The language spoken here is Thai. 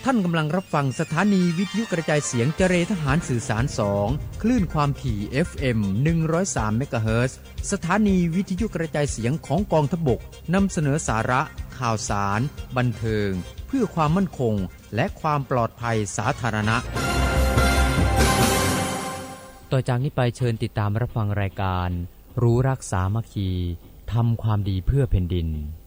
ท่านกำลังรับฟังสถานีวิทยุกระจายเสียงเจรทหารสื่อสาร2คลื่นความถี่ FM 103 เมกะเฮิรตซ์สถานีวิทยุกระจายเสียงของกองทัพบกนำเสนอสาระข่าวสารบันเทิงเพื่อความมั่นคงและความปลอดภัยสาธารณะต่อจากนี้ไปเชิญติดตามรับฟังรายการรู้รักสามัคคีทำความดีเพื่อแผ่นดิน